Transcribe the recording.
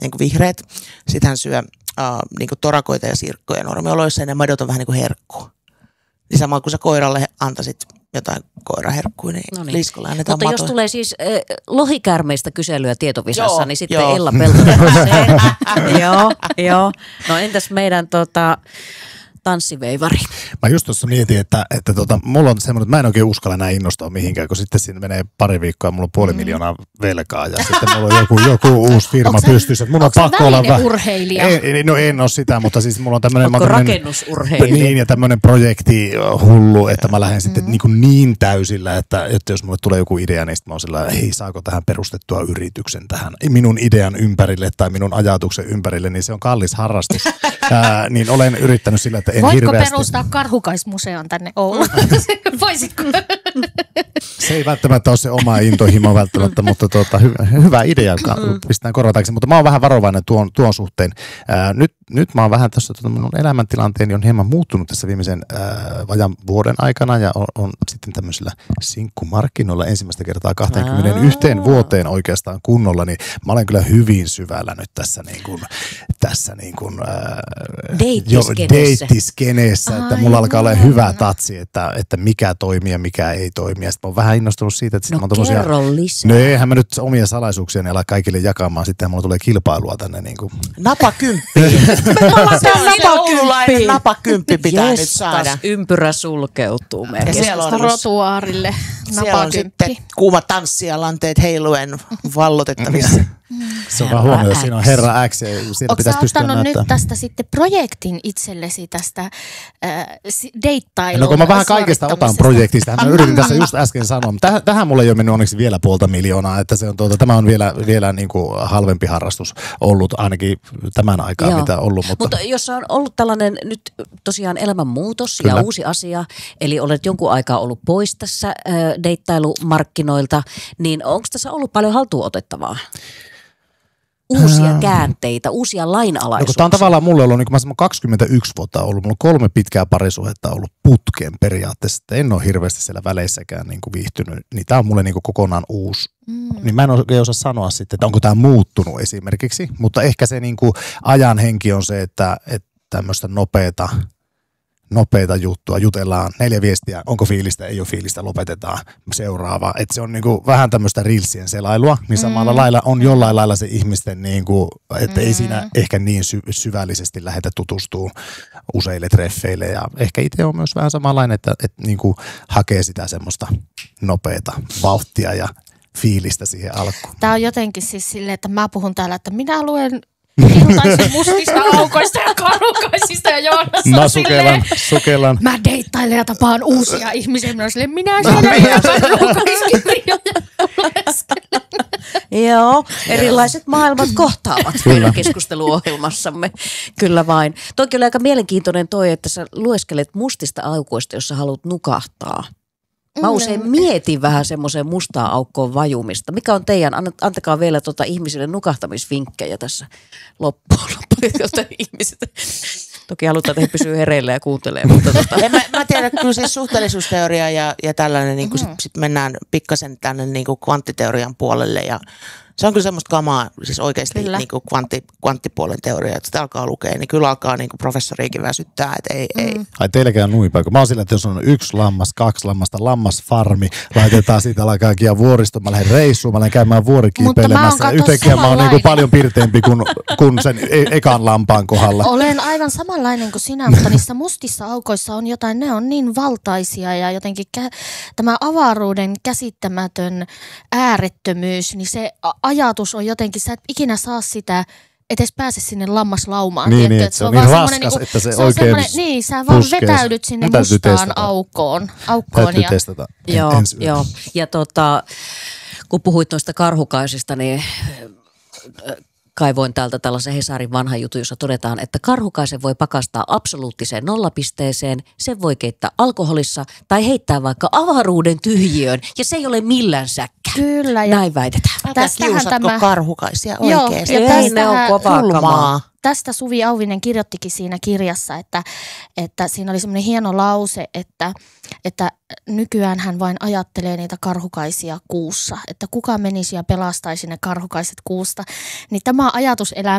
niin kuin vihreät. Sitten hän syö niin kuin torakoita ja sirkkoja normioloissa ja ne madot on vähän niin kuin herkkua. Niin sama kuin sä koiralle antaisit jotain koiraherkkuja, niin liskolle annetaan Mutta jos tulee siis lohikärmeistä kyselyä tietovisassa, niin sitten joo. Ella Peltonen Joo. No entäs meidän tanssiveivari? Mä just tuossa mietin, että mulla on semmoinen, että mä en oikein uskalla enää innostua mihinkään, kun sitten siinä menee pari viikkoa ja mulla on 500 000 velkaa ja sitten mulla on joku uusi firma pystyssä. Mulla on pakko olla urheilija? No en ole sitä, mutta siis mulla on tämmöinen... Onko rakennusurheilija? Niin, ja tämmöinen projekti hullu, että mä lähden sitten niin täysillä, että jos mulle tulee joku idea, niin sitten mä oon sillä, hei, saako tähän perustettua yrityksen tähän minun idean ympärille tai minun ajatuksen ympärille, niin se on kallis harrastus. Niin olen yrittänyt sillä, että en voitko hirveästi... perustaa karhukaismuseon tänne Ouluun? Voisitko? Se ei välttämättä ole se oma intohimo välttämättä, mutta hyvä idea pistetään korvataankin. Mutta mä oon vähän varovainen tuon suhteen. Nyt mä oon vähän tässä, minun elämäntilanteeni on hieman muuttunut tässä viimeisen vajan vuoden aikana ja on sitten tämmöisillä sinkkumarkkinoilla ensimmäistä kertaa 21 vuoteen oikeastaan kunnolla, niin mä olen kyllä hyvin syvällä nyt tässä deittiskeneessä, että mulla alkaa olla hyvä tatsi, että mikä toimii ja mikä ei toimi. Ja sitten mä oon vähän innostunut siitä, että kerro lisää. No eihän mä nyt omia salaisuuksia ala kaikille jakamaan, sitten mulla tulee kilpailua tänne niin kuin. Napakymppiin. Napakymppi pitää nyt saada. Ympyrä sulkeutuu meidän. Siellä on rotuaarille napakymppi. Sitten kuuma tanssi ja lanteet heiluen vallotettavissa. Se on vaan huomioon, siinä on Herra X ja siellä pitäisi pystyä näyttämään. Nyt tästä sitten projektin itsellesi tästä deittailun? No kun mä vähän kaikesta otan projektista, mä yritin tässä just äsken sanoa, mutta tähän mulle ei ole mennyt onneksi vielä 500 000, että se on tämä on vielä niin kuin halvempi harrastus ollut ainakin tämän aikaa, mitä ollut. Mutta jos on ollut tällainen nyt tosiaan elämänmuutos ja uusi asia, eli olet jonkun aikaa ollut pois tässä deittailumarkkinoilta, niin onko tässä ollut paljon haltuun otettavaa? Uusia käänteitä, uusia lainalaisuuksia. Tämä on tavallaan mulle ollut, niin kuin mä 21 vuotta ollut, mulla on 3 pitkää parisuhdetta ollut putkeen periaatteessa, että en ole hirveästi siellä väleissäkään niin kuin viihtynyt, niin tämä on mulle niin kuin kokonaan uusi. Niin mä en oikein osaa sanoa sitten, että onko tämä muuttunut esimerkiksi, mutta ehkä se niin kuin ajan henki on se, että tämmöistä nopeata juttua, jutellaan 4 viestiä, onko fiilistä, ei ole fiilistä, lopetetaan seuraava. Että se on niinku vähän tämmöistä reelsien selailua, niin samalla lailla on jollain lailla se ihmisten, niinku, että ei siinä ehkä niin syvällisesti lähdetä tutustumaan useille treffeille. Ja ehkä itse on myös vähän samanlainen, että niinku hakee sitä semmoista nopeata vauhtia ja fiilistä siihen alkuun. Tämä on jotenkin siis silleen, että mä puhun täällä, että minä luen iltaisin mustista aukoista ja karhukaisista ja Joonas mä sukellan. Mä deittailen ja tapaan uusia ihmisiä. Minä silleen, minä siellä ja karhukaiskirjoja lueskelen. Joo, erilaiset maailmat kohtaavat meidän keskusteluohjelmassamme. Kyllä vain. Toki oli aika mielenkiintoinen että sä lueskelet mustista aukoista, jos sä haluat nukahtaa. Mä usein mietin vähän semmoiseen mustaan aukkoon vajumista. Mikä on teidän, antakaa vielä ihmisille nukahtamisvinkkejä tässä loppuun, jotta ihmiset, toki halutaan, että he pysyvät hereillä ja kuuntelee. Mutta Mä tiedän, kyllä siis suhteellisuusteoria ja tällainen, niin sit mennään pikkasen tänne niin kuin kvanttiteorian puolelle ja se on kyllä semmoista kamaa, siis oikeasti niin kuin kvanttipuolen teoria, että sitä alkaa lukea, niin kyllä alkaa niin kuin professoriikin väsyttää, että ei. Ai teilläkään nuipaa, kun mä oon sillä, että jos on 1 lammas, 2 lammasta, lammasfarmi, laitetaan siitä alkaa vuoristo, mä lähden reissuun, mä lähden käymään vuorikiipeilemässä ja yhtäkkiä mä oon niin kuin paljon pirteempi kuin sen ekan lampaan kohdalla. Olen aivan samanlainen kuin sinä, mutta niissä mustissa aukoissa on jotain, ne on niin valtaisia ja jotenkin tämä avaruuden käsittämätön äärettömyys, niin se ajatus on jotenkin, sä et ikinä saa sitä, edes pääse sinne lammaslaumaan. Niin, että se on niin raskas, että se oikein niin, sä vaan vetäydyt sinne mustaan aukkoon. Täytyy testata. Joo. Ja kun puhuit noista karhukaisista, niin kaivoin täältä tällaisen Hesarin vanhan jutun, jossa todetaan, että karhukaisen voi pakastaa absoluuttiseen nollapisteeseen, sen voi keittää alkoholissa tai heittää vaikka avaruuden tyhjiöön ja se ei ole millään säkkä. Kyllä. Näin väitetään. Kiusatko karhukaisia oikeasti? Joo, ei ne on kovaa kamaa. Tästä Suvi Auvinen kirjoittikin siinä kirjassa, että siinä oli semmoinen hieno lause, että nykyään hän vain ajattelee niitä karhukaisia kuussa, että kuka menisi ja pelastaisi ne karhukaiset kuusta. Niin tämä ajatus elää